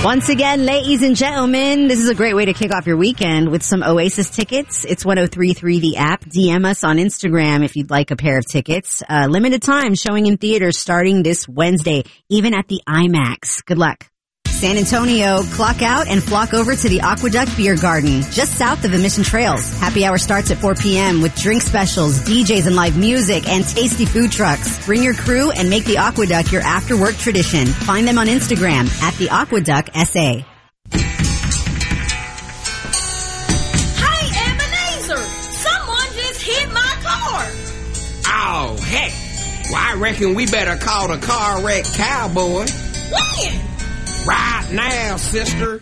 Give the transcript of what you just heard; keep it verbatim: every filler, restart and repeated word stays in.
Once again, ladies and gentlemen, this is a great way to kick off your weekend with some Oasis tickets. It's ten thirty-three the app. D M us on Instagram if you'd like a pair of tickets. Uh, limited time showing in theaters starting this Wednesday, even at the IMAX. Good luck. San Antonio, clock out and flock over to the Aqueduct Beer Garden, just south of the Mission Trails. Happy hour starts at four p.m. with drink specials, D Js and live music, and tasty food trucks. Bring your crew and make the Aqueduct your after-work tradition. Find them on Instagram at the Aqueduct S A. Hey, Ebenezer! Someone just hit my car! Oh, heck. Well, I reckon we better call the car wreck cowboy. When? Right now, sister.